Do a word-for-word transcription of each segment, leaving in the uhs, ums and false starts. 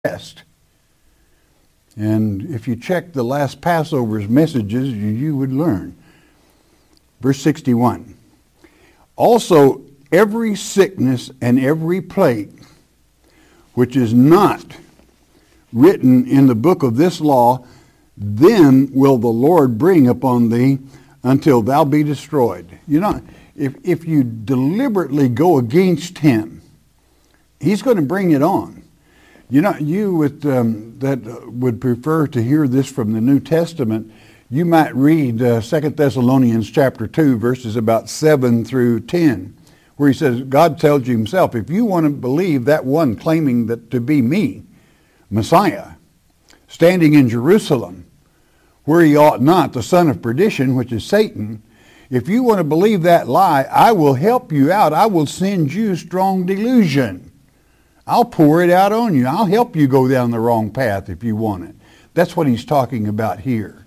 rest. And if you check the last Passover's messages, you, you would learn. Verse sixty-one. Also, every sickness and every plague, which is not written in the book of this law, then will the Lord bring upon thee until thou be destroyed. You know, if, if you deliberately go against him, he's going to bring it on. You know, you would, um, that would prefer to hear this from the New Testament, you might read uh, Second Thessalonians chapter two, verses about seven through ten, where he says, God tells you himself, if you want to believe that one claiming that to be me, Messiah, standing in Jerusalem, where he ought not, the son of perdition, which is Satan, if you want to believe that lie, I will help you out. I will send you strong delusion. I'll pour it out on you. I'll help you go down the wrong path if you want it. That's what he's talking about here.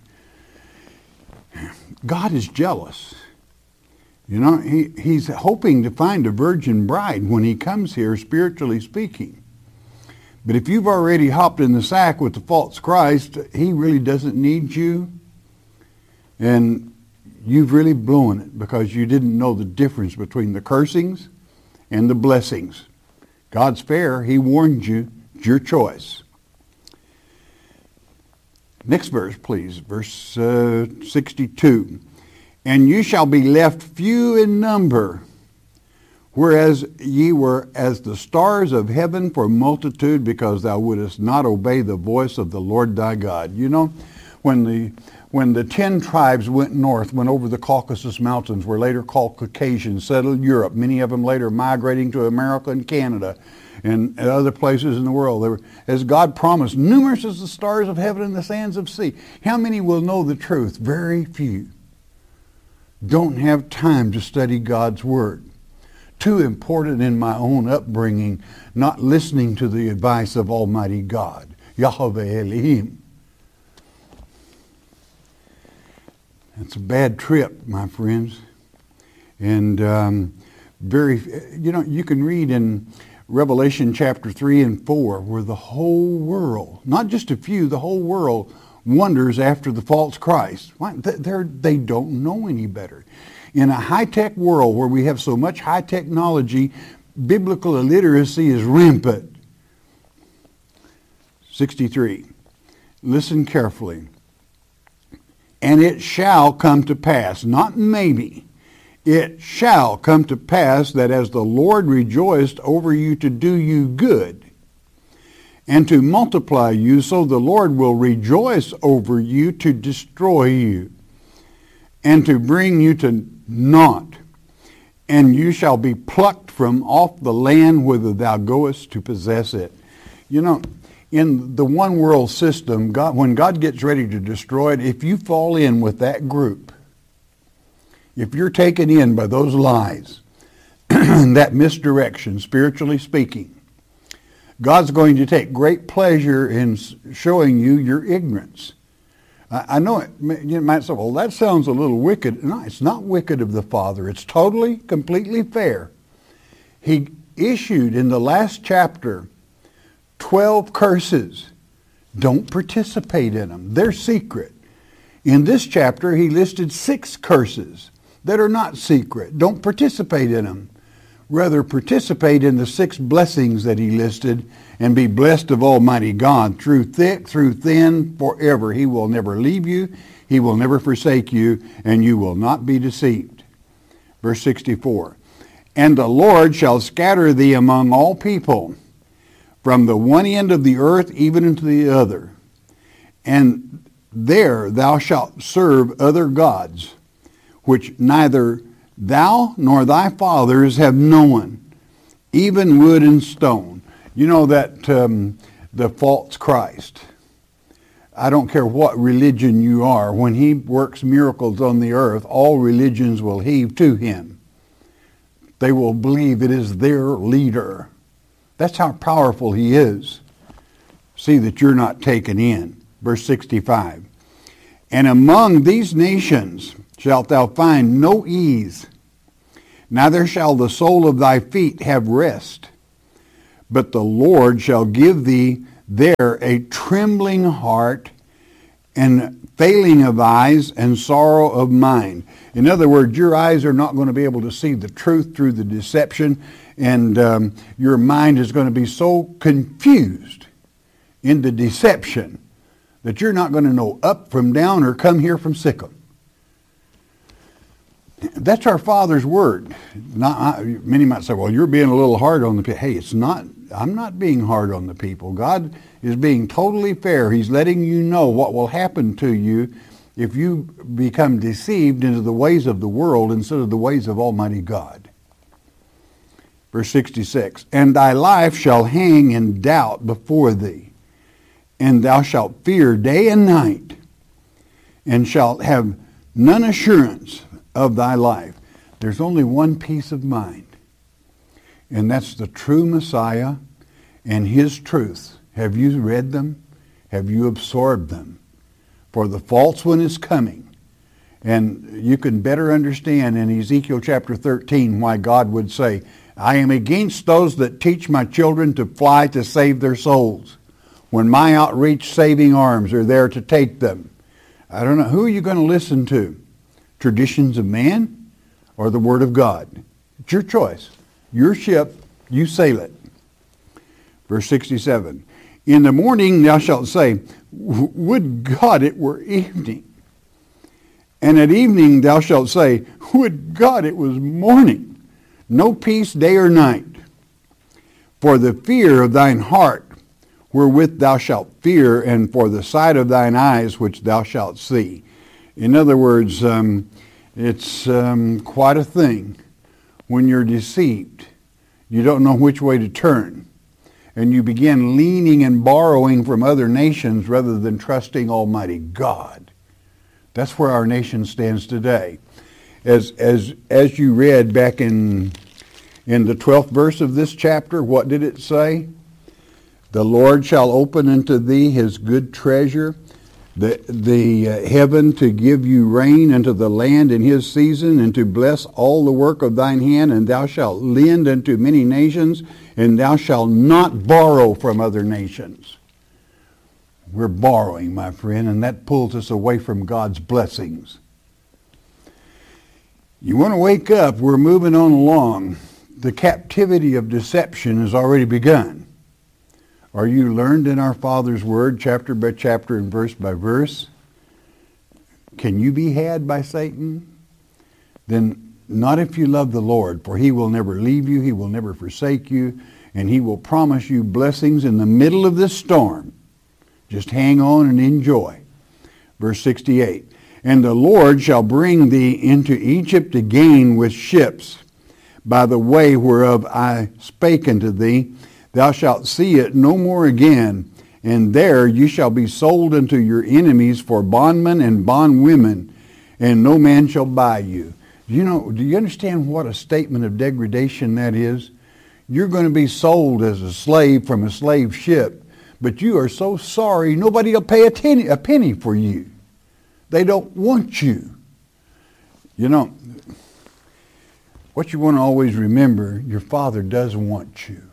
God is jealous. You know, he, he's hoping to find a virgin bride when he comes here, spiritually speaking. But if you've already hopped in the sack with the false Christ, he really doesn't need you. And you've really blown it because you didn't know the difference between the cursings and the blessings. God's fair. He warned you. It's your choice. Next verse, please. Verse uh, sixty-two. And you shall be left few in number, whereas ye were as the stars of heaven for multitude, because thou wouldest not obey the voice of the Lord thy God. You know, when the when the ten tribes went north, went over the Caucasus Mountains, were later called Caucasians, settled Europe, many of them later migrating to America and Canada and other places in the world. They were, as God promised, numerous as the stars of heaven and the sands of sea. How many will know the truth? Very few. Don't have time to study God's Word. Too important in my own upbringing, not listening to the advice of Almighty God, Yahweh Elohim. It's a bad trip, my friends. And um, very, you know, you can read in Revelation chapter three and four where the whole world, not just a few, the whole world wonders after the false Christ. Why? They're, they don't know any better. In a high-tech world where we have so much high technology, biblical illiteracy is rampant. sixty-three. Listen carefully. And it shall come to pass, not maybe, it shall come to pass that as the Lord rejoiced over you to do you good and to multiply you, so the Lord will rejoice over you to destroy you and to bring you to naught. And you shall be plucked from off the land whither thou goest to possess it. You know, in the one world system, God, when God gets ready to destroy it, if you fall in with that group, if you're taken in by those lies, that misdirection, spiritually speaking, God's going to take great pleasure in showing you your ignorance. I, I know it, you might say, well, that sounds a little wicked. No, it's not wicked of the Father. It's totally, completely fair. He issued in the last chapter twelve curses. Don't participate in them. They're secret. In this chapter, he listed six curses that are not secret. Don't participate in them. Rather, participate in the six blessings that he listed and be blessed of Almighty God through thick, through thin, forever. He will never leave you. He will never forsake you, and you will not be deceived. Verse sixty-four. And the Lord shall scatter thee among all people, from the one end of the earth even unto the other. And there thou shalt serve other gods, which neither thou nor thy fathers have known, even wood and stone. You know that um, the false Christ, I don't care what religion you are, when he works miracles on the earth, all religions will heave to him. They will believe it is their leader. That's how powerful he is. See that you're not taken in. Verse sixty-five. And among these nations shalt thou find no ease, neither shall the sole of thy feet have rest. But the Lord shall give thee there a trembling heart and failing of eyes and sorrow of mind. In other words, your eyes are not going to be able to see the truth through the deception, and um, your mind is going to be so confused in the deception that you're not going to know up from down or come here from sickle. That's our Father's word. Not, many might say, well, you're being a little hard on the people. Hey, it's not. I'm not being hard on the people. God is being totally fair. He's letting you know what will happen to you if you become deceived into the ways of the world instead of the ways of Almighty God. Verse sixty-six, and thy life shall hang in doubt before thee, and thou shalt fear day and night, and shalt have none assurance of thy life. There's only one peace of mind, and that's the true Messiah and his truths. Have you read them? Have you absorbed them? For the false one is coming. And you can better understand in Ezekiel chapter thirteen why God would say, I am against those that teach my children to fly to save their souls, when my outreach saving arms are there to take them. I don't know, who are you going to listen to? Traditions of man or the Word of God? It's your choice. Your ship, you sail it. Verse sixty-seven, in the morning thou shalt say, would God it were evening. And at evening thou shalt say, would God it was morning. No peace day or night. For the fear of thine heart wherewith thou shalt fear, and for the sight of thine eyes which thou shalt see. In other words, um, it's um, quite a thing when you're deceived. You don't know which way to turn. And you begin leaning and borrowing from other nations rather than trusting Almighty God. That's where our nation stands today. As as as you read back in in the twelfth verse of this chapter, what did it say? The Lord shall open unto thee his good treasure, the the uh, heaven to give you rain unto the land in his season, and to bless all the work of thine hand, and thou shalt lend unto many nations, and thou shalt not borrow from other nations. We're borrowing, my friend, and that pulls us away from God's blessings. You want to wake up, we're moving on along. The captivity of deception has already begun. Are you learned in our Father's Word, chapter by chapter and verse by verse? Can you be had by Satan? Then not if you love the Lord, for he will never leave you, he will never forsake you, and he will promise you blessings in the middle of this storm. Just hang on and enjoy. Verse sixty-eight, and the Lord shall bring thee into Egypt again with ships, by the way whereof I spake unto thee. Thou shalt see it no more again, and there you shall be sold unto your enemies for bondmen and bondwomen, and no man shall buy you. Do you know, do you understand what a statement of degradation that is? You're going to be sold as a slave from a slave ship, but you are so sorry nobody will pay a penny, a penny for you. They don't want you. You know, what you want to always remember, your Father does want you.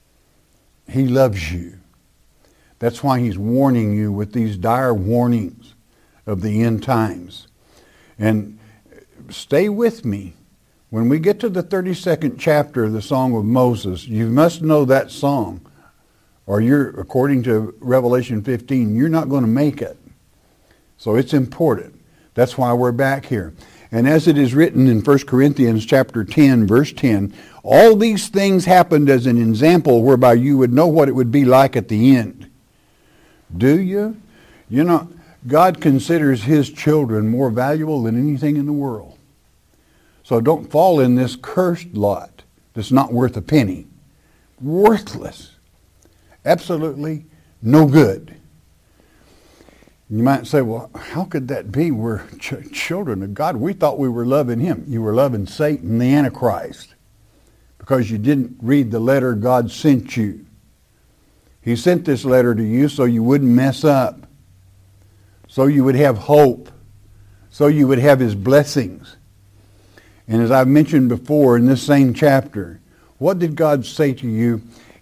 He loves you. That's why he's warning you with these dire warnings of the end times. And stay with me. When we get to the thirty-second chapter of the Song of Moses, you must know that song, or you're, according to Revelation fifteen, you're not going to make it. So it's important. That's why we're back here. And as it is written in First Corinthians chapter ten, verse ten, all these things happened as an example whereby you would know what it would be like at the end. Do you? You know, God considers his children more valuable than anything in the world. So don't fall in this cursed lot that's not worth a penny. Worthless. Absolutely no good. You might say, well, how could that be? We're ch- children of God. We thought we were loving him. You were loving Satan, the Antichrist, because you didn't read the letter God sent you. He sent this letter to you so you wouldn't mess up, so you would have hope, so you would have his blessings. And as I've mentioned before in this same chapter, what did God say to you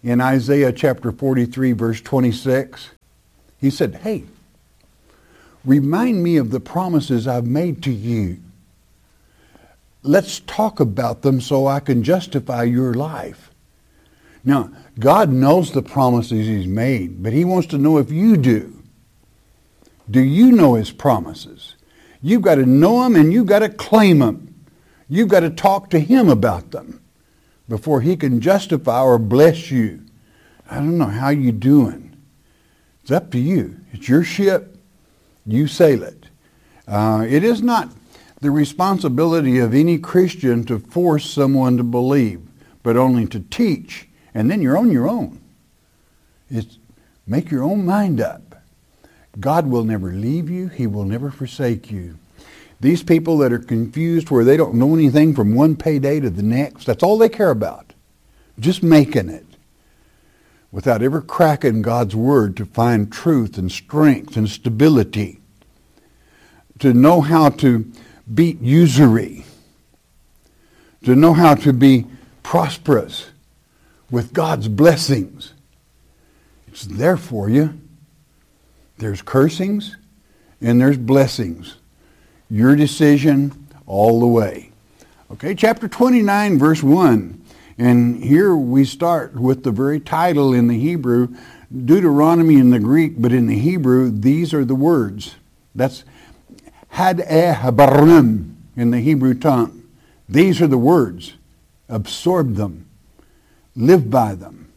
in Isaiah chapter forty-three, verse twenty-six. He said, hey, remind me of the promises I've made to you. Let's talk about them so I can justify your life. Now, God knows the promises he's made, but he wants to know if you do. Do you know his promises? You've got to know them and you've got to claim them. You've got to talk to him about them before he can justify or bless you. I don't know how you doing. It's up to you. It's your ship. You sail it. Uh, it is not the responsibility of any Christian to force someone to believe, but only to teach. And then you're on your own. It's make your own mind up. God will never leave you. He will never forsake you. These people that are confused where they don't know anything from one payday to the next, that's all they care about. Just making it. Without ever cracking God's word to find truth and strength and stability. To know how to beat usury. To know how to be prosperous with God's blessings. It's there for you. There's cursings and there's blessings. Your decision all the way. Okay, chapter twenty-nine, verse one. And here we start with the very title in the Hebrew, Deuteronomy in the Greek, but in the Hebrew, these are the words. That's Had-eh-habarim in the Hebrew tongue. These are the words. Absorb them. Live by them.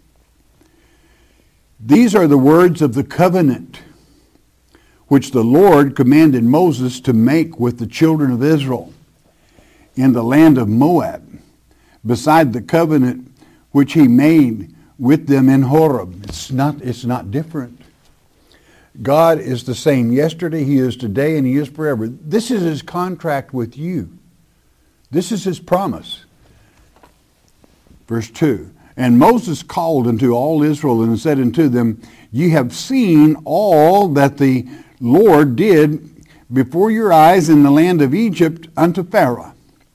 These are the words of the covenant which the Lord commanded Moses to make with the children of Israel in the land of Moab, beside the covenant which he made with them in Horeb. It's not, it's not different. God is the same yesterday, he is today, and he is forever. This is his contract with you. This is his promise. Verse two. And Moses called unto all Israel and said unto them, Ye have seen all that the Lord did before your eyes in the land of Egypt unto Pharaoh,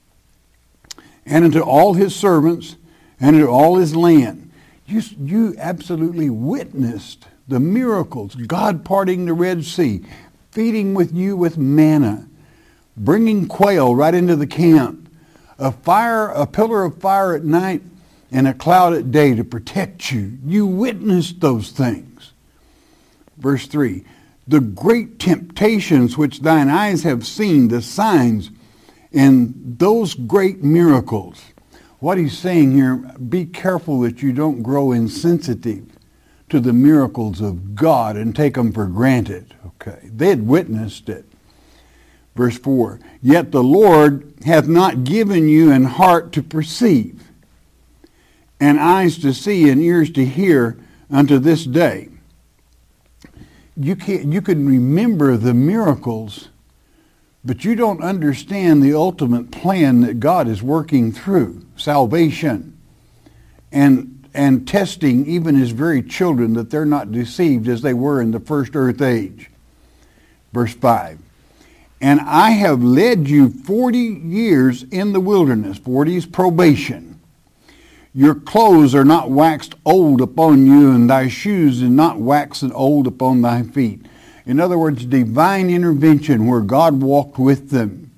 and unto all his servants, and unto all his land. You, you absolutely witnessed the miracles, God parting the Red Sea, feeding with you with manna, bringing quail right into the camp, a fire, a pillar of fire at night, and a cloud at day to protect you. You witnessed those things. Verse three, the great temptations which thine eyes have seen, the signs, and those great miracles. What he's saying here, be careful that you don't grow insensitive to the miracles of God and take them for granted. Okay, they had witnessed it. Verse four, yet the Lord hath not given you an heart to perceive, and eyes to see, and ears to hear unto this day. You can you can remember the miracles, but you don't understand the ultimate plan that God is working through. Salvation and, and testing even his very children that they're not deceived as they were in the first earth age. Verse five. And I have led you forty years in the wilderness. forty is probation. Your clothes are not waxed old upon you, and thy shoes are not waxen old upon thy feet. In other words, divine intervention where God walked with them.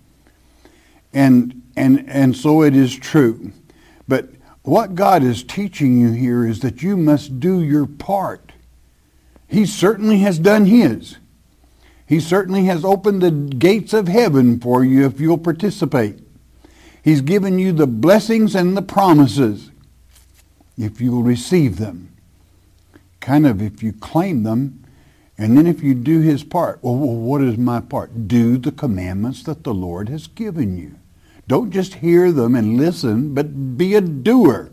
And, and, and so it is true. But what God is teaching you here is that you must do your part. He certainly has done his. He certainly has opened the gates of heaven for you if you'll participate. He's given you the blessings and the promises if you'll receive them. Kind of if you claim them, and then if you do his part. Well, well, what is my part? Do the commandments that the Lord has given you. Don't just hear them and listen, but be a doer.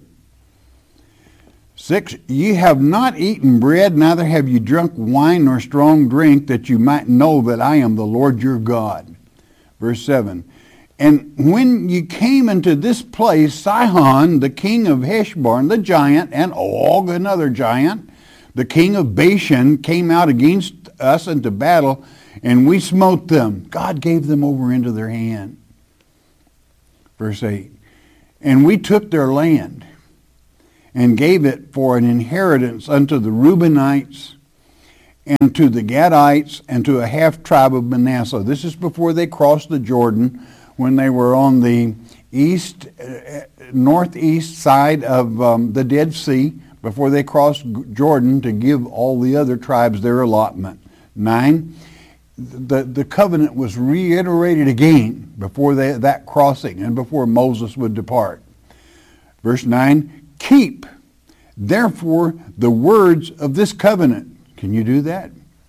Six, ye have not eaten bread, neither have ye drunk wine nor strong drink, that you might know that I am the Lord your God. Verse seven, and when ye came into this place, Sihon, the king of Heshbon, the giant, and Og, another giant, the king of Bashan, came out against us into battle, and we smote them. God gave them over into their hand. Verse eight, and we took their land, and gave it for an inheritance unto the Reubenites, and to the Gadites, and to a half tribe of Manasseh. This is before they crossed the Jordan, when they were on the east, uh, northeast side of um, the Dead Sea, before they crossed Jordan to give all the other tribes their allotment. Nine, the, the covenant was reiterated again before they, that crossing and before Moses would depart. Verse nine, keep therefore the words of this covenant. Can you do that?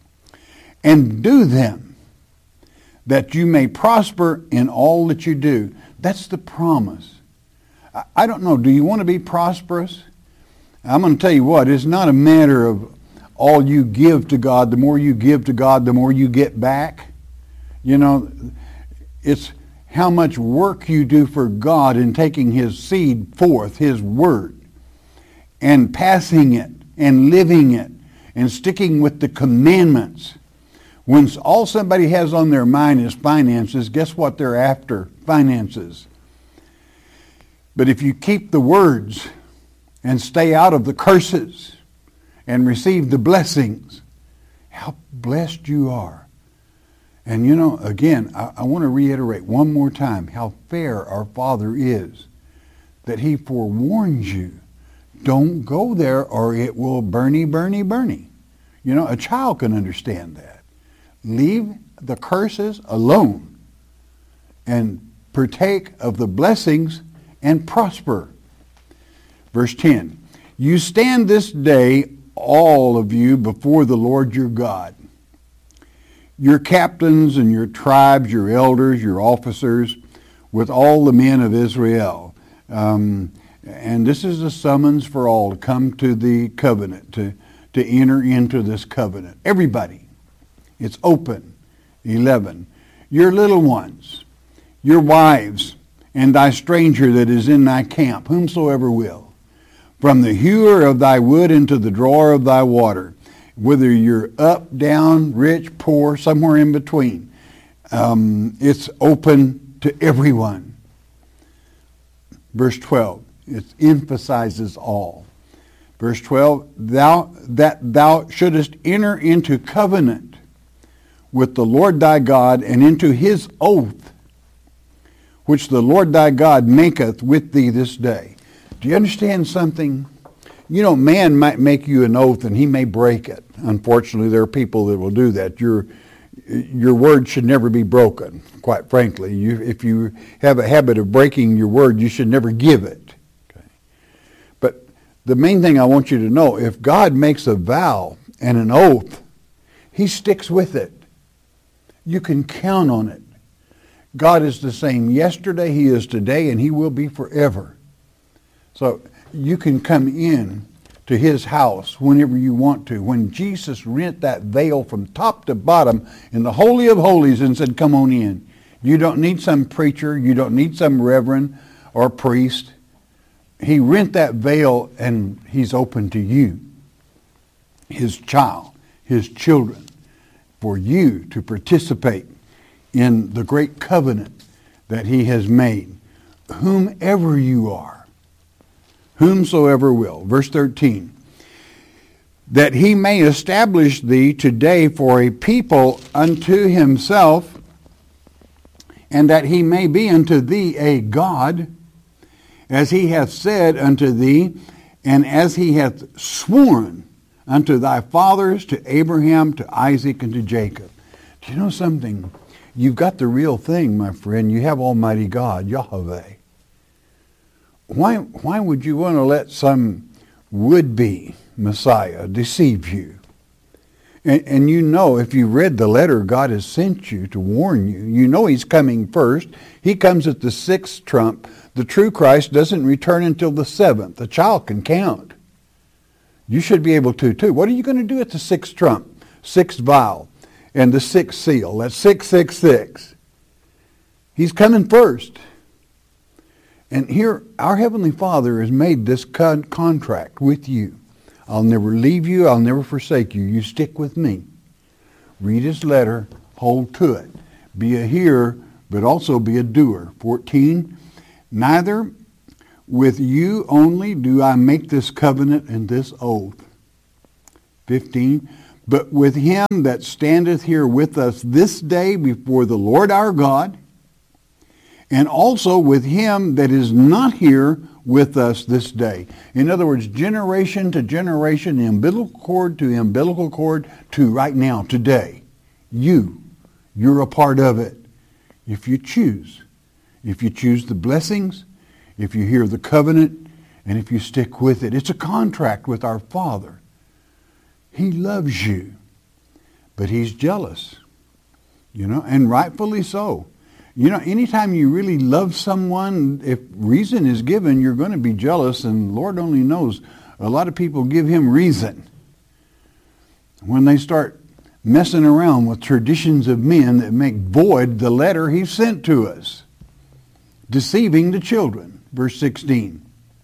And do them, that you may prosper in all that you do. That's the promise. I, I don't know, do you want to be prosperous? I'm going to tell you what, it's not a matter of all you give to God. The more you give to God, the more you get back. You know, it's how much work you do for God in taking His seed forth, His word, and passing it, and living it, and sticking with the commandments. When all somebody has on their mind is finances, guess what they're after? Finances. But if you keep the words and stay out of the curses and receive the blessings, how blessed you are. And you know, again, I, I want to reiterate one more time how fair our Father is, that He forewarns you. Don't go there or it will burny, burny, burny. You know, a child can understand that. Leave the curses alone and partake of the blessings and prosper. Verse ten, you stand this day, all of you, before the Lord your God. Your captains and your tribes, your elders, your officers, with all the men of Israel. Um, And this is a summons for all to come to the covenant, to, to enter into this covenant. Everybody. It's open. eleven. Your little ones, your wives, and thy stranger that is in thy camp, whomsoever will, from the hewer of thy wood into the drawer of thy water, whether you're up, down, rich, poor, somewhere in between. Um, it's open to everyone. Verse twelve. It emphasizes all. Verse twelve, thou that thou shouldest enter into covenant with the Lord thy God, and into his oath, which the Lord thy God maketh with thee this day. Do you understand something? You know, man might make you an oath and he may break it. Unfortunately, there are people that will do that. Your your word should never be broken, quite frankly. You, if you have a habit of breaking your word, you should never give it. The main thing I want you to know, if God makes a vow and an oath, He sticks with it. You can count on it. God is the same yesterday, He is today, and He will be forever. So you can come in to His house whenever you want to. When Jesus rent that veil from top to bottom in the Holy of Holies and said, come on in. You don't need some preacher. You don't need some reverend or priest. He rent that veil and He's open to you, His child, His children, for you to participate in the great covenant that He has made. Whomever you are, whomsoever will. Verse thirteen, that He may establish thee today for a people unto Himself, and that He may be unto thee a God, as He hath said unto thee, and as He hath sworn unto thy fathers, to Abraham, to Isaac, and to Jacob. Do you know something? You've got the real thing, my friend. You have Almighty God, Yahweh. Why, why would you want to let some would-be Messiah deceive you? And, and you know, if you read the letter God has sent you to warn you, you know He's coming first. He comes at the sixth trump. The true Christ doesn't return until the seventh. A child can count. You should be able to too. What are you going to do at the sixth trump, sixth vial, and the sixth seal? That's six six six. He's coming first. And here, our Heavenly Father has made this con- contract with you. I'll never leave you. I'll never forsake you. You stick with me. Read His letter. Hold to it. Be a hearer, but also be a doer. fourteen, neither with you only do I make this covenant and this oath. fifteen. But with him that standeth here with us this day before the Lord our God, and also with him that is not here with us this day. In other words, generation to generation, umbilical cord to umbilical cord to right now, today. You, you're a part of it. If you choose. If you choose the blessings, if you hear the covenant, and if you stick with it. It's a contract with our Father. He loves you, but he's jealous, you know, and rightfully so. You know, anytime you really love someone, if reason is given, you're going to be jealous, and Lord only knows, a lot of people give him reason. When they start messing around with traditions of men that make void the letter he sent to us, deceiving the children. Verse sixteen.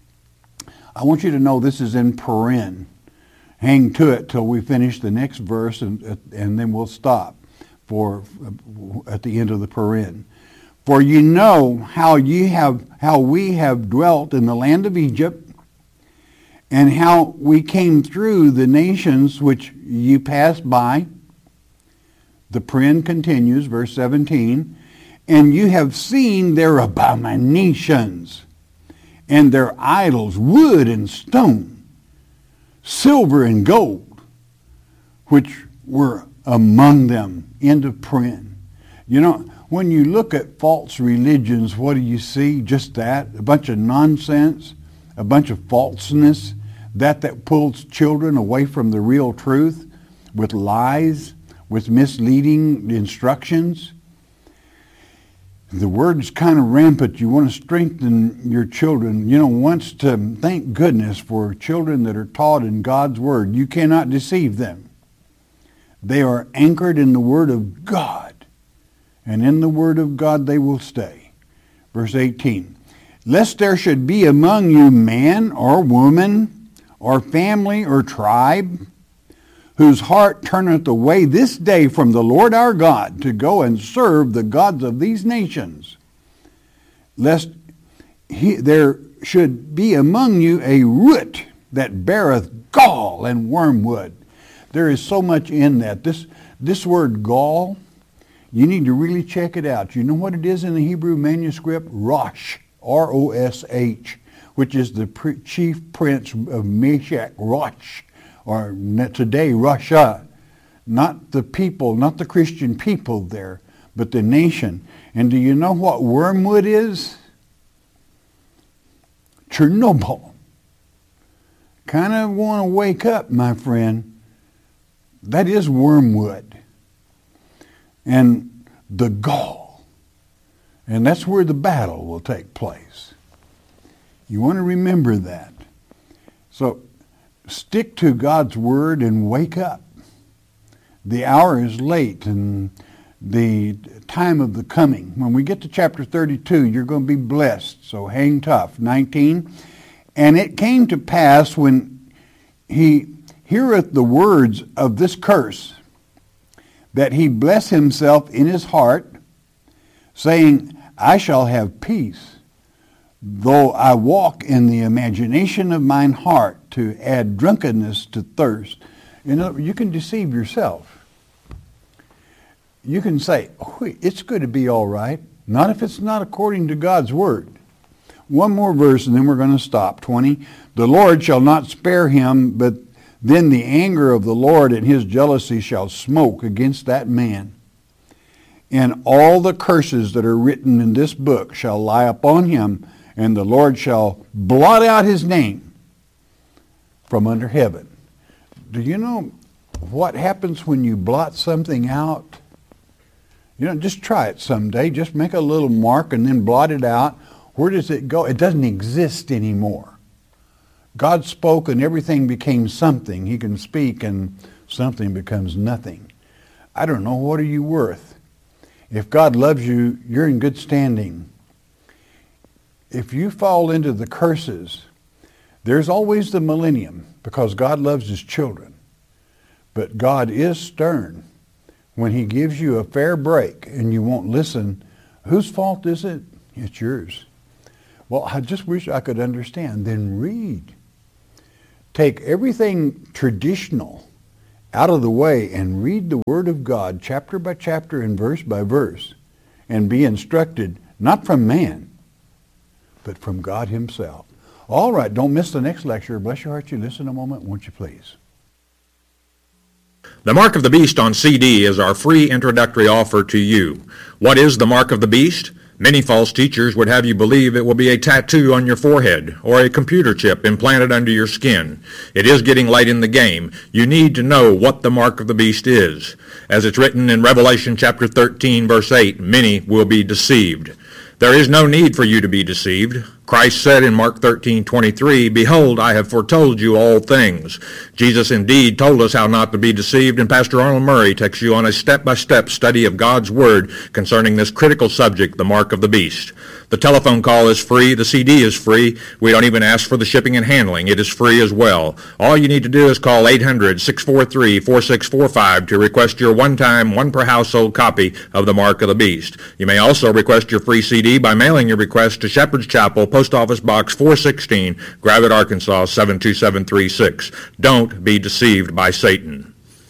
I want you to know this is in paren. Hang to it till we finish the next verse, and, and then we'll stop for at the end of the paren. For you know how ye have how we have dwelt in the land of Egypt, and how we came through the nations which ye passed by. The paren continues, verse seventeen. And you have seen their abominations, and their idols, wood and stone, silver and gold, which were among them. End of paren. You know, when you look at false religions, what do you see? Just that, a bunch of nonsense, a bunch of falseness, that that pulls children away from the real truth with lies, with misleading instructions. The word's kind of rampant. You want to strengthen your children. You know, wants to thank goodness for children that are taught in God's word. You cannot deceive them. They are anchored in the word of God, and in the word of God they will stay. Verse eighteen. Lest there should be among you man or woman or family or tribe whose heart turneth away this day from the Lord our God to go and serve the gods of these nations, lest he, there should be among you a root that beareth gall and wormwood. There is so much in that. This, this word gall, you need to really check it out. You know what it is in the Hebrew manuscript? Rosh, R O S H, which is the pre- chief prince of Meshach, Rosh. Or today, Russia, not the people, not the Christian people there, but the nation. And do you know what wormwood is? Chernobyl. Kind of want to wake up, my friend. That is wormwood. And the gall. And that's where the battle will take place. You want to remember that. So, stick to God's word and wake up. The hour is late, and the time of the coming. When we get to chapter thirty-two, you're going to be blessed, so hang tough. nineteen. And it came to pass when he heareth the words of this curse, that he bless himself in his heart, saying, I shall have peace, though I walk in the imagination of mine heart, to add drunkenness to thirst. You know, you can deceive yourself. You can say, oh, it's going to be all right. Not if it's not according to God's word. One more verse and then we're going to stop. twenty. The Lord shall not spare him, but then the anger of the Lord and his jealousy shall smoke against that man. And all the curses that are written in this book shall lie upon him, and the Lord shall blot out his name from under heaven. Do you know what happens when you blot something out? You know, just try it someday. Just make a little mark and then blot it out. Where does it go? It doesn't exist anymore. God spoke and everything became something. He can speak and something becomes nothing. I don't know, what are you worth? If God loves you, you're in good standing. If you fall into the curses, there's always the millennium, because God loves his children. But God is stern. When he gives you a fair break and you won't listen, whose fault is it? It's yours. Well, I just wish I could understand. Then read. Take everything traditional out of the way and read the Word of God chapter by chapter and verse by verse and be instructed not from man, but from God himself. All right, don't miss the next lecture. Bless your heart, you listen a moment, won't you please? The Mark of the Beast on C D is our free introductory offer to you. What is the Mark of the Beast? Many false teachers would have you believe it will be a tattoo on your forehead or a computer chip implanted under your skin. It is getting late in the game. You need to know what the Mark of the Beast is. As it's written in Revelation chapter thirteen, verse eight, many will be deceived. There is no need for you to be deceived. Christ said in Mark thirteen twenty-three, "Behold, I have foretold you all things." Jesus indeed told us how not to be deceived, and Pastor Arnold Murray takes you on a step-by-step study of God's Word concerning this critical subject, the Mark of the Beast. The telephone call is free. The C D is free. We don't even ask for the shipping and handling. It is free as well. All you need to do is call eight hundred, six four three, four six four five to request your one-time, one-per-household copy of the Mark of the Beast. You may also request your free C D by mailing your request to Shepherd's Chapel, Post Office Box four sixteen, Gravette, Arkansas seven two seven three six. Don't be deceived by Satan.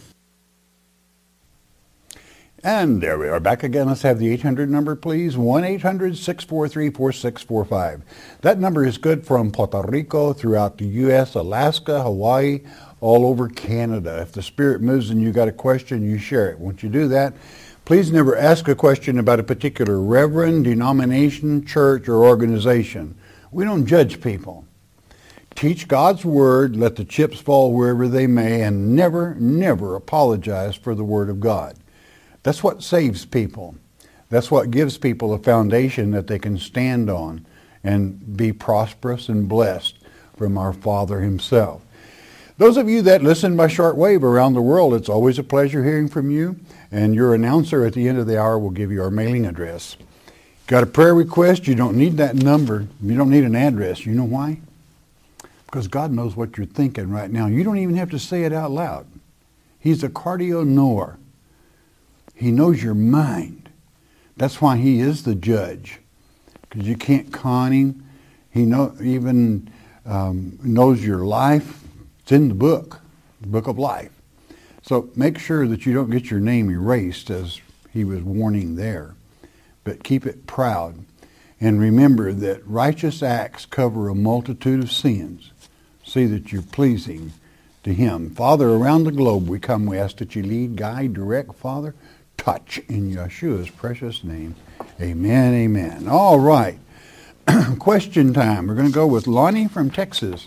And there we are back again. Let's have the eight hundred number, please. one eight hundred, six four three, four six four five. That number is good from Puerto Rico, throughout the U S, Alaska, Hawaii, all over Canada. If the Spirit moves and you got a question, you share it. Once you do that, please never ask a question about a particular reverend, denomination, church, or organization. We don't judge people. Teach God's Word, let the chips fall wherever they may, and never, never apologize for the Word of God. That's what saves people. That's what gives people a foundation that they can stand on and be prosperous and blessed from our Father himself. Those of you that listen by shortwave around the world, it's always a pleasure hearing from you. And your announcer at the end of the hour will give you our mailing address. Got a prayer request? You don't need that number. You don't need an address. You know why? Because God knows what you're thinking right now. You don't even have to say it out loud. He's a cardio knower. He knows your mind. That's why he is the judge. Because you can't con him. He know, even um, knows your life. It's in the book, the book of life. So make sure that you don't get your name erased, as he was warning there. But keep it proud. And remember that righteous acts cover a multitude of sins. See that you're pleasing to him. Father, around the globe we come, we ask that you lead, guide, direct, Father, touch in Yeshua's precious name. Amen, amen. All right. Question time. We're going to go with Lonnie from Texas.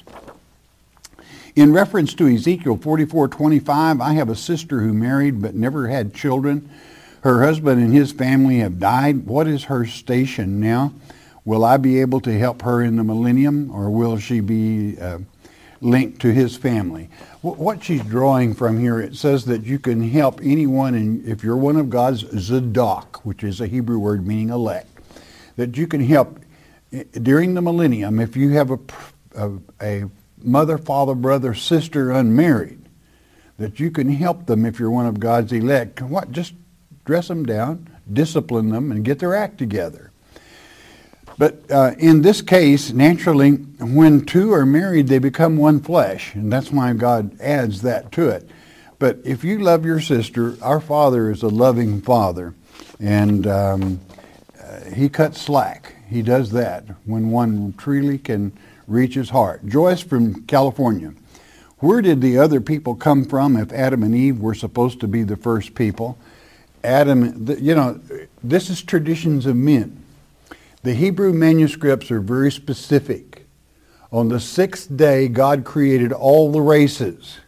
In reference to Ezekiel forty-four twenty-five, I have a sister who married but never had children. Her husband and his family have died. What is her station now? Will I be able to help her in the millennium, or will she be uh, linked to his family? What she's drawing from here, it says that you can help anyone, in, if you're one of God's Zadok, which is a Hebrew word meaning elect, that you can help during the millennium if you have a, a, a mother, father, brother, sister unmarried, that you can help them if you're one of God's elect. What? Just dress them down, discipline them, and get their act together. But uh, in this case, naturally, when two are married, they become one flesh, and that's why God adds that to it. But if you love your sister, our Father is a loving Father, and um, uh, he cuts slack. He does that when one truly can reach his heart. Joyce from California. Where did the other people come from if Adam and Eve were supposed to be the first people? Adam, you know, this is traditions of men. The Hebrew manuscripts are very specific. On the sixth day, God created all the races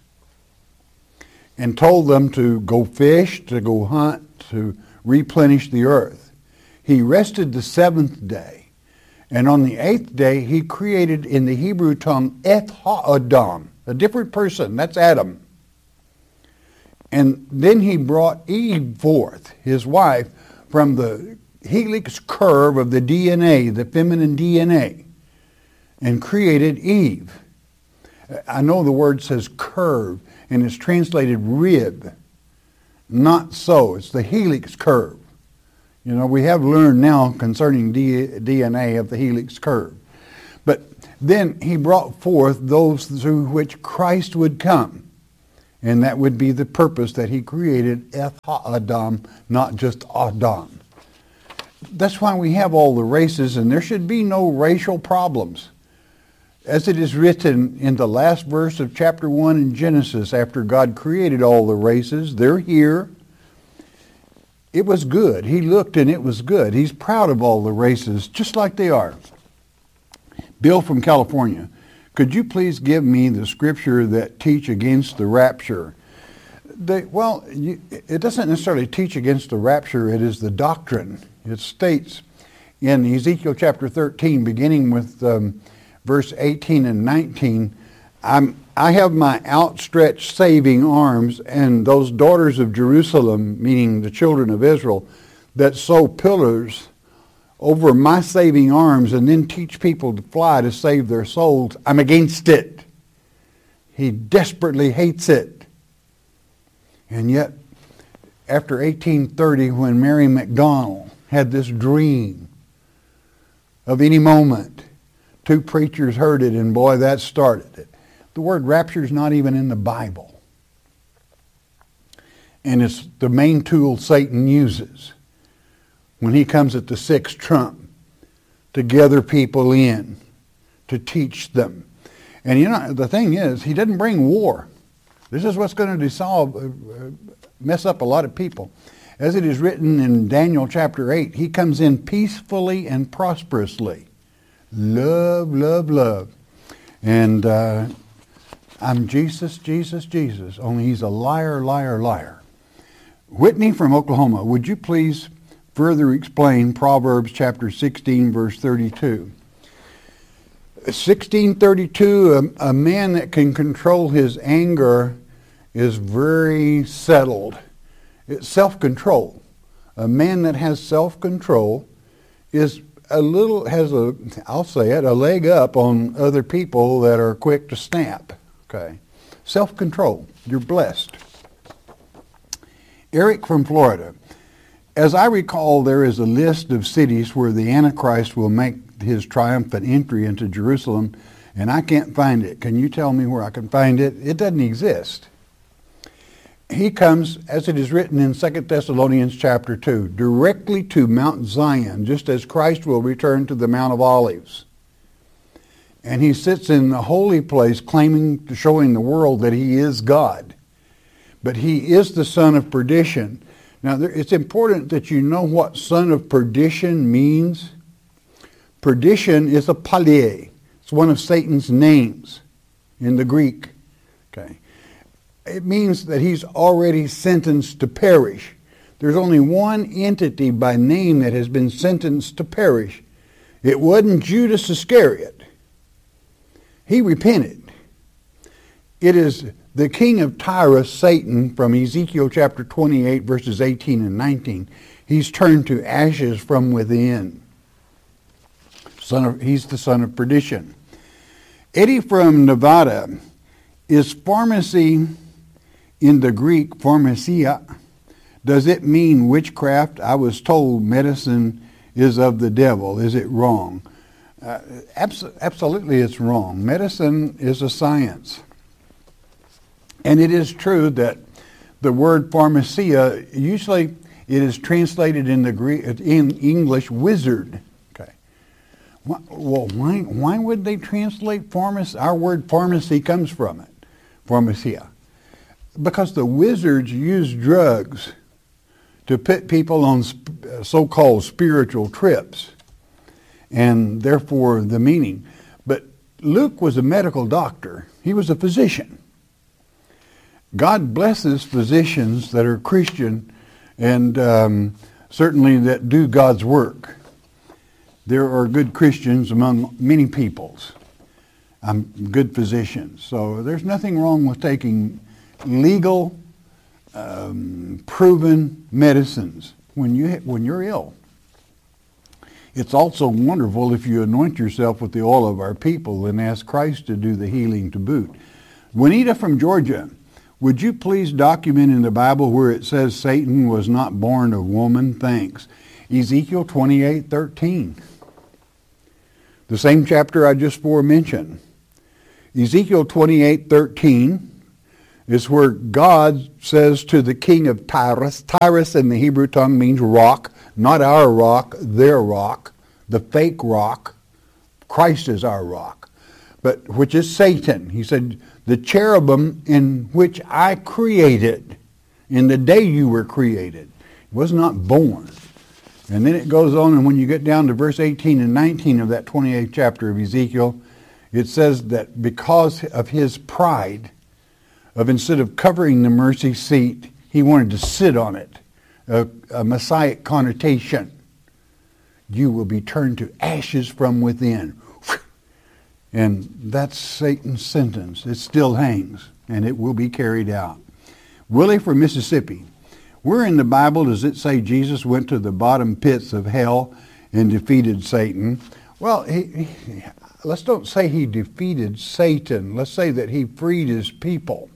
and told them to go fish, to go hunt, to replenish the earth. He rested the seventh day. And on the eighth day, he created in the Hebrew tongue Eth Ha-Adam, a different person. That's Adam. And then he brought Eve forth, his wife, from the helix curve of the D N A, the feminine D N A, and created Eve. I know the word says curve, and it's translated rib. Not so. It's the helix curve. You know, we have learned now concerning D N A of the helix curve. But then he brought forth those through which Christ would come. And that would be the purpose that he created Eth Ha-Adam, not just Adam. That's why we have all the races, and there should be no racial problems. As it is written in the last verse of chapter one in Genesis, after God created all the races, they're here. It was good. He looked and it was good. He's proud of all the races, just like they are. Bill from California, could you please give me the scripture that teach against the rapture? They, well, you, it doesn't necessarily teach against the rapture. It is the doctrine. It states in Ezekiel chapter thirteen, beginning with um, verse eighteen and nineteen, I'm, I have my outstretched saving arms, and those daughters of Jerusalem, meaning the children of Israel, that sew pillars over my saving arms and then teach people to fly to save their souls, I'm against it. He desperately hates it. And yet, after eighteen thirty, when Mary McDonnell had this dream of any moment, two preachers heard it, and boy, that started it. The word rapture is not even in the Bible. And it's the main tool Satan uses when he comes at the sixth trump to gather people in, to teach them. And you know, the thing is, he didn't bring war. This is what's going to dissolve, uh, mess up a lot of people. As it is written in Daniel chapter eight, he comes in peacefully and prosperously. Love, love, love. And uh, I'm Jesus, Jesus, Jesus, only he's a liar, liar, liar. Whitney from Oklahoma, would you please further explain Proverbs chapter sixteen, verse thirty-two. sixteen thirty-two, a, a man that can control his anger is very settled. It's self-control. A man that has self-control is a little, has a, I'll say it, a leg up on other people that are quick to snap. Okay. Self-control. You're blessed. Eric from Florida. As I recall, there is a list of cities where the Antichrist will make his triumphant entry into Jerusalem, and I can't find it. Can you tell me where I can find it? It doesn't exist. He comes, as it is written in Second Thessalonians chapter two, directly to Mount Zion, just as Christ will return to the Mount of Olives. And he sits in the holy place claiming, showing the world that he is God. But he is the son of perdition. Now, there, it's important that you know what son of perdition means. Perdition is a palie. It's one of Satan's names in the Greek. Okay. It means that he's already sentenced to perish. There's only one entity by name that has been sentenced to perish. It wasn't Judas Iscariot. He repented. It is the king of Tyre, Satan, from Ezekiel chapter twenty-eight, verses eighteen and nineteen. He's turned to ashes from within. Son of, he's the son of perdition. Eddie from Nevada, is pharmacy in the Greek pharmacia? Does it mean witchcraft? I was told medicine is of the devil. Is it wrong? Uh, abs- absolutely it's wrong. Medicine is a science. And it is true that the word pharmacia, usually it is translated in the Greek, in English, wizard. Okay. Well, why, why would they translate pharmacy? Our word pharmacy comes from it, pharmacia. Because the wizards use drugs to put people on sp- so-called spiritual trips, and therefore the meaning. But Luke was a medical doctor. He was a physician. God blesses physicians that are Christian and um, certainly that do God's work. There are good Christians among many peoples. I'm good physicians. So there's nothing wrong with taking legal, um, proven medicines when you when you're ill. It's also wonderful if you anoint yourself with the oil of our people and ask Christ to do the healing to boot. Juanita from Georgia, would you please document in the Bible where it says Satan was not born of woman? Thanks. Ezekiel twenty-eight thirteen. The same chapter I just forementioned. Ezekiel twenty-eight thirteen is where God says to the king of Tyrus, Tyrus in the Hebrew tongue means rock, not our rock, their rock, the fake rock. Christ is our rock, but which is Satan. He said, the cherubim in which I created in the day you were created was not born. And then it goes on, and when you get down to verse eighteen and nineteen of that twenty-eighth chapter of Ezekiel, it says that because of his pride, of instead of covering the mercy seat, he wanted to sit on it, a, a messianic connotation. You will be turned to ashes from within. And that's Satan's sentence. It still hangs, and it will be carried out. Willie from Mississippi. Where in the Bible does it say Jesus went to the bottom pits of hell and defeated Satan? Well, he, he, let's don't say he defeated Satan. Let's say that he freed his people.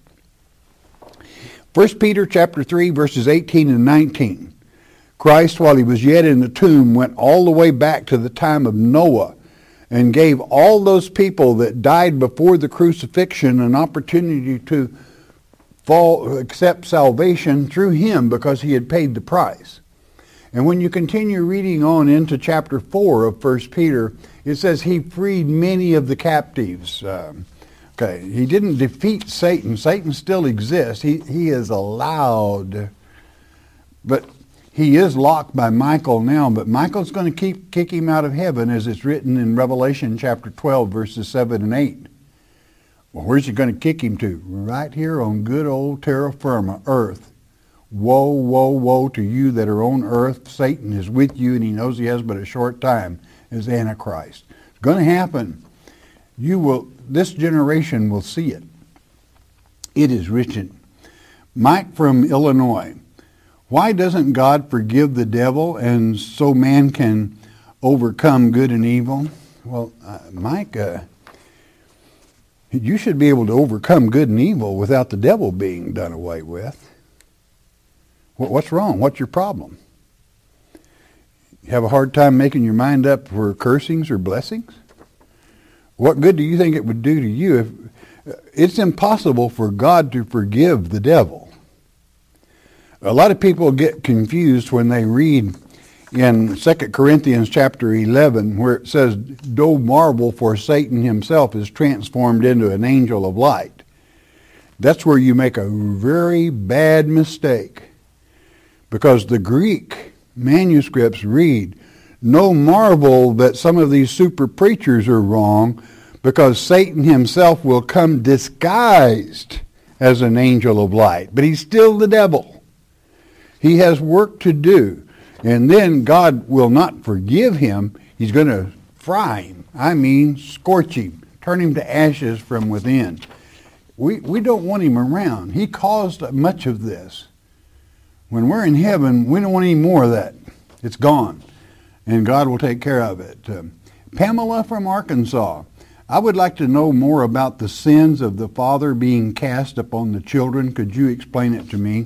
First Peter chapter three, verses eighteen and nineteen. Christ, while he was yet in the tomb, went all the way back to the time of Noah and gave all those people that died before the crucifixion an opportunity to fall, accept salvation through him because he had paid the price. And when you continue reading on into chapter four of First Peter, it says he freed many of the captives. Um, okay, he didn't defeat Satan. Satan still exists. He, he is allowed, but he is locked by Michael now, but Michael's going to keep kick him out of heaven, as it's written in Revelation chapter twelve, verses seven and eight. Well, where's he going to kick him to? Right here on good old terra firma, earth. Woe, woe, woe to you that are on earth. Satan is with you, and he knows he has but a short time as Antichrist. It's going to happen. You will. This generation will see it. It is written. Mike from Illinois. Why doesn't God forgive the devil and so man can overcome good and evil? Well, uh, Mike, uh, you should be able to overcome good and evil without the devil being done away with. What's wrong? What's your problem? You have a hard time making your mind up for cursings or blessings? What good do you think it would do to you if it's impossible for God to forgive the devil? A lot of people get confused when they read in Second Corinthians chapter eleven where it says, "Do marvel, for Satan himself is transformed into an angel of light." That's where you make a very bad mistake, because the Greek manuscripts read, "No marvel that some of these super preachers are wrong, because Satan himself will come disguised as an angel of light." But he's still the devil. He has work to do. And then God will not forgive him. He's going to fry him. I mean, scorch him. Turn him to ashes from within. We, we don't want him around. He caused much of this. When we're in heaven, we don't want any more of that. It's gone. And God will take care of it. Uh, Pamela from Arkansas. I would like to know more about the sins of the father being cast upon the children. Could you explain it to me?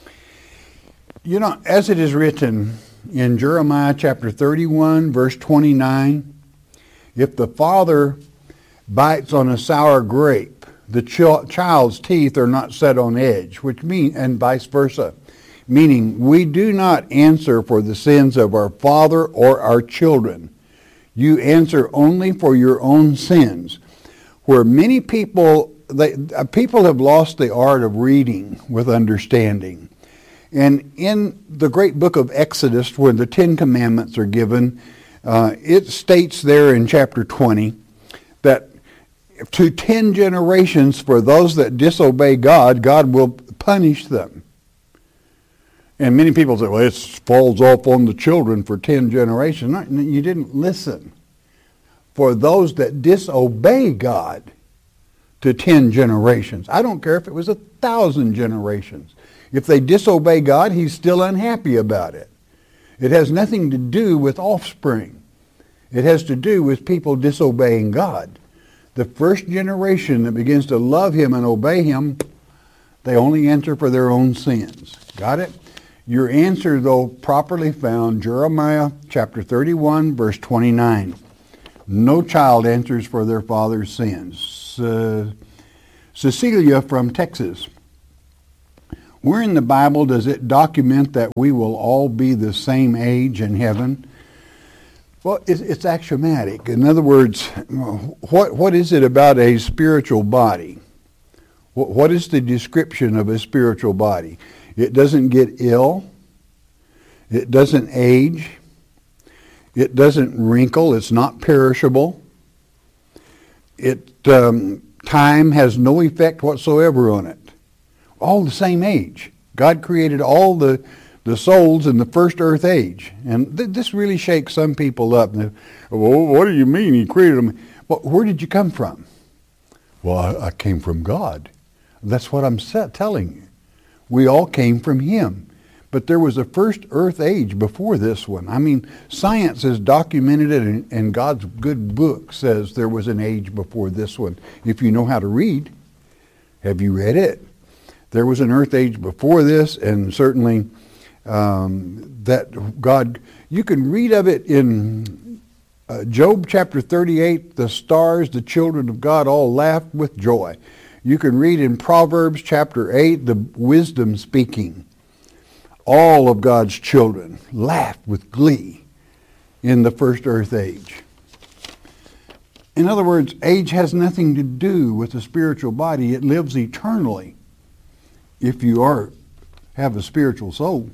You know, as it is written in Jeremiah chapter thirty-one, verse twenty-nine, if the father bites on a sour grape, the ch- child's teeth are not set on edge, which mean, and vice versa, meaning we do not answer for the sins of our father or our children. You answer only for your own sins. Where many people, they, people have lost the art of reading with understanding. And in the great book of Exodus, where the Ten Commandments are given, uh, it states there in chapter twenty that to ten generations for those that disobey God, God will punish them. And many people say, well, it falls off on the children for ten generations. No, you didn't listen. For those that disobey God, to ten generations. I don't care if it was a thousand generations. If they disobey God, he's still unhappy about it. It has nothing to do with offspring. It has to do with people disobeying God. The first generation that begins to love him and obey him, they only answer for their own sins. Got it? Your answer, though, properly found, Jeremiah chapter thirty-one, verse twenty-nine. No child answers for their father's sins. Uh, Cecilia from Texas. Where in the Bible does it document that we will all be the same age in heaven? Well, it's, it's axiomatic. In other words, what what is it about a spiritual body? What, what is the description of a spiritual body? It doesn't get ill. It doesn't age. It doesn't wrinkle. It's not perishable. It um, time has no effect whatsoever on it. All the same age. God created all the the souls in the first earth age. And th- this really shakes some people up. They, well, what do you mean he created them? Well, where did you come from? Well, I, I came from God. That's what I'm set, telling you. We all came from him. But there was a first earth age before this one. I mean, science has documented it, and, and God's good book says there was an age before this one. If you know how to read, have you read it? There was an earth age before this, and certainly um, that God, you can read of it in uh, Job chapter thirty-eight, the stars, the children of God all laughed with joy. You can read in Proverbs chapter eight, the wisdom speaking. All of God's children laughed with glee in the first earth age. In other words, age has nothing to do with the spiritual body. It lives eternally if you are have a spiritual soul.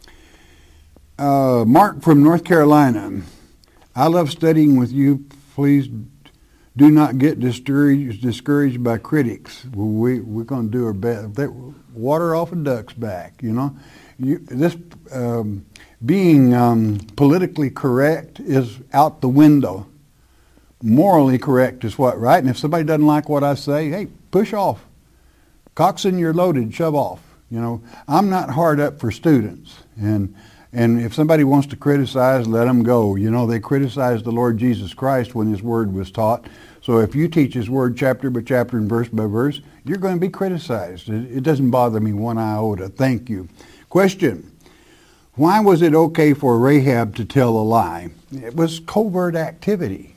Uh, Mark from North Carolina. I love studying with you. Please do not get discouraged, discouraged by critics. We, we're going to do our best. They, water off a duck's back, you know. You, this um, being um, politically correct is out the window. Morally correct is what, right? And if somebody doesn't like what I say, hey, push off. Coxswain, you're loaded, shove off. You know, I'm not hard up for students. And and if somebody wants to criticize, let them go. You know, they criticized the Lord Jesus Christ when his word was taught. So if you teach his word chapter by chapter and verse by verse, you're going to be criticized. It, it doesn't bother me one iota. Thank you. Question. Why was it okay for Rahab to tell a lie? It was covert activity.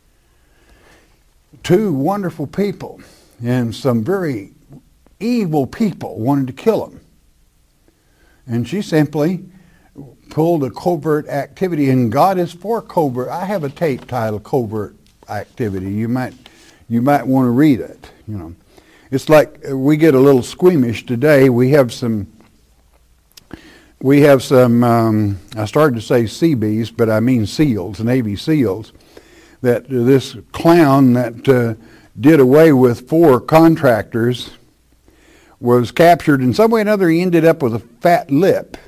Two wonderful people and some very evil people wanted to kill him. And she simply pulled a covert activity, and God is for covert. I have a tape titled Covert Activity. You might you might want to read it. You know, it's like we get a little squeamish today. We have some we have some um, I started to say Seabees, but I mean SEALs, Navy SEALs. That this clown that uh, did away with four contractors was captured. In some way or another, he ended up with a fat lip.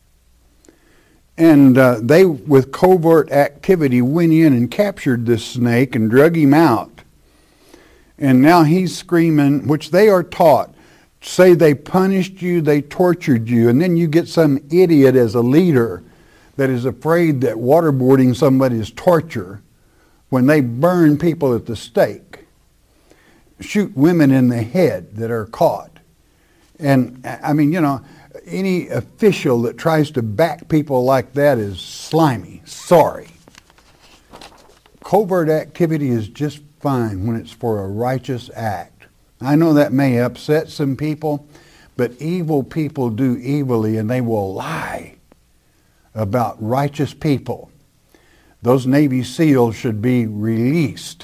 And uh, they, with covert activity, went in and captured this snake and drug him out. And now he's screaming, which they are taught, say they punished you, they tortured you, and then you get some idiot as a leader that is afraid that waterboarding somebody is torture when they burn people at the stake, shoot women in the head that are caught. And, I mean, you know, any official that tries to back people like that is slimy. Sorry. Covert activity is just fine when it's for a righteous act. I know that may upset some people, but evil people do evilly, and they will lie about righteous people. Those Navy SEALs should be released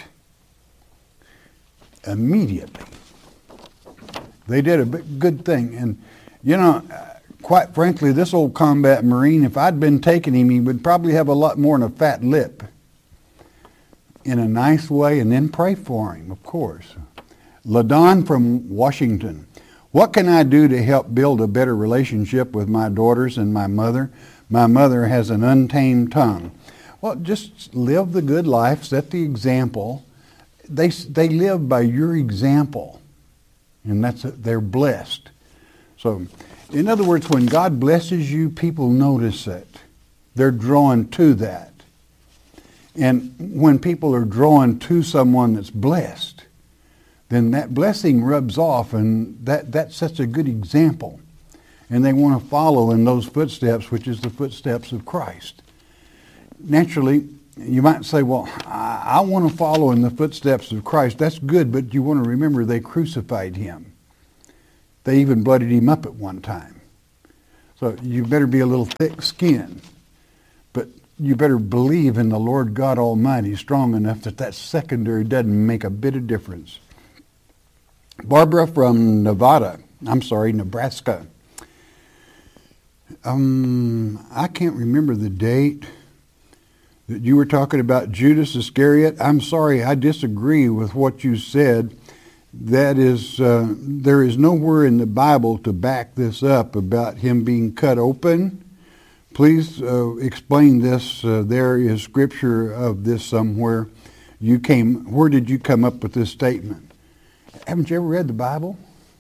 immediately. They did a good thing. And, you know, quite frankly, this old combat Marine, if I'd been taking him, he would probably have a lot more than a fat lip. In a nice way, and then pray for him, of course. LaDon from Washington. What can I do to help build a better relationship with my daughters and my mother? My mother has an untamed tongue. Well, just live the good life, set the example. They they live by your example. And that's a, they're blessed. So, in other words, when God blesses you, people notice it. They're drawn to that. And when people are drawn to someone that's blessed, then that blessing rubs off, and that, that sets a good example. And they want to follow in those footsteps, which is the footsteps of Christ. Naturally, You might say, well, I, I want to follow in the footsteps of Christ. That's good, but you want to remember they crucified him. They even bloodied him up at one time. So you better be a little thick-skinned. But you better believe in the Lord God Almighty strong enough that that secondary doesn't make a bit of difference. Barbara from Nevada, I'm sorry, Nebraska. Um, I can't remember the date that you were talking about Judas Iscariot. I'm sorry, I disagree with what you said. That is, uh, there is nowhere in the Bible to back this up about him being cut open. Please uh, explain this. Uh, there is scripture of this somewhere. You came. Where did you come up with this statement? Haven't you ever read the Bible?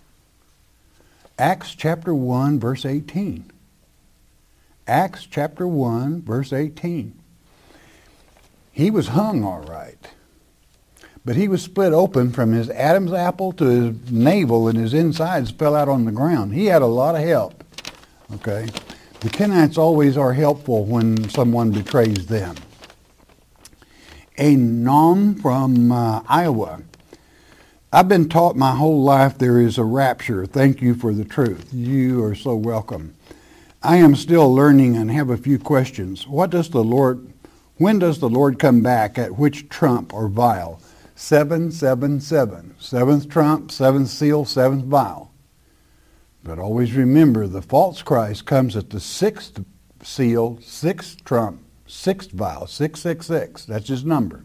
Acts chapter one, verse eighteen. Acts chapter one, verse eighteen. He was hung all right, but he was split open from his Adam's apple to his navel, and his insides fell out on the ground. He had a lot of help. Okay? The Kenites always are helpful when someone betrays them. A nom from uh, Iowa. I've been taught my whole life there is a rapture. Thank you for the truth. You are so welcome. I am still learning and have a few questions. What does the Lord, when does the Lord come back? At which trump or vial? Seven, seven, seven. Seventh trump, seventh seal, seventh vial. But always remember, the false Christ comes at the sixth seal, sixth trump, sixth vial, six six six. That's his number.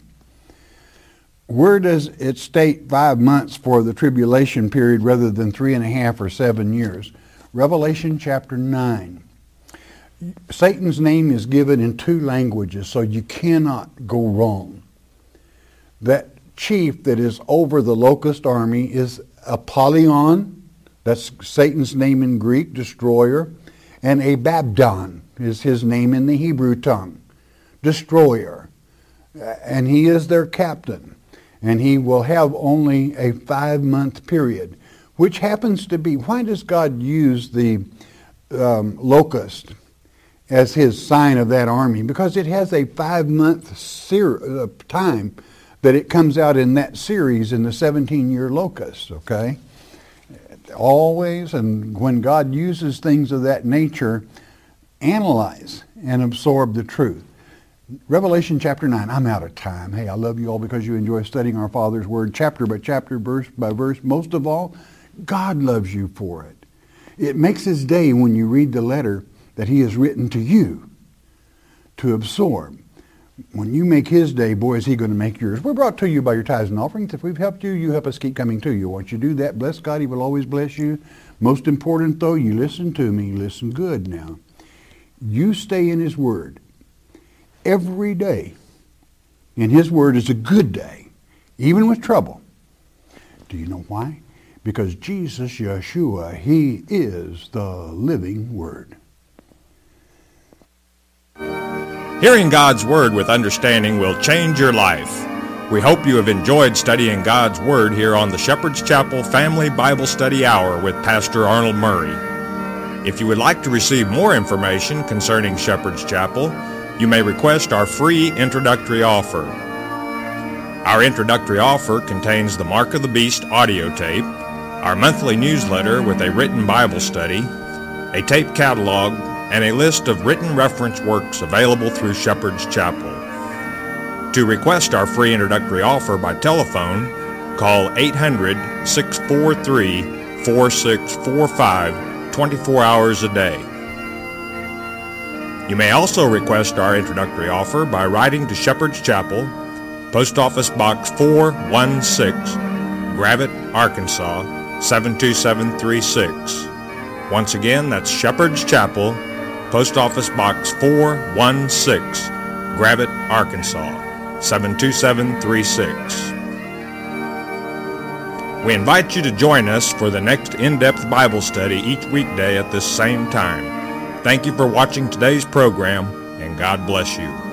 Where does it state five months for the tribulation period rather than three and a half or seven years? Revelation chapter nine. Satan's name is given in two languages, so you cannot go wrong. That chief that is over the locust army is Apollyon. That's Satan's name in Greek, destroyer. And Abaddon is his name in the Hebrew tongue, destroyer. And he is their captain. And he will have only a five-month period, which happens to be, why does God use the um, locust as his sign of that army? Because it has a five-month ser- uh, time that it comes out in that series in the seventeen-year locust, okay? Always, and when God uses things of that nature, analyze and absorb the truth. Revelation chapter nine. I'm out of time. Hey, I love you all because you enjoy studying our Father's Word, chapter by chapter, verse by verse. Most of all, God loves you for it. It makes his day when you read the letter that he has written to you to absorb. When you make his day, boy, is he going to make yours. We're brought to you by your tithes and offerings. If we've helped you, you help us keep coming to you. Once you do that, bless God, he will always bless you. Most important, though, you listen to me. Listen good now. You stay in his word every day. And his word is a good day, even with trouble. Do you know why? Because Jesus, Yeshua, he is the living word. Hearing God's Word with understanding will change your life. We hope you have enjoyed studying God's Word here on the Shepherd's Chapel Family Bible Study Hour with Pastor Arnold Murray. If you would like to receive more information concerning Shepherd's Chapel, you may request our free introductory offer. Our introductory offer contains the Mark of the Beast audio tape, our monthly newsletter with a written Bible study, a tape catalog, and a list of written reference works available through Shepherd's Chapel. To request our free introductory offer by telephone, call eight hundred, six four three, four six four five twenty-four hours a day. You may also request our introductory offer by writing to Shepherd's Chapel, Post Office Box four one six, Gravette, Arkansas, seven two seven three six. Once again, that's Shepherd's Chapel, Post Office Box four one six, Gravette, Arkansas, seven two seven three six. We invite you to join us for the next in-depth Bible study each weekday at this same time. Thank you for watching today's program, and God bless you.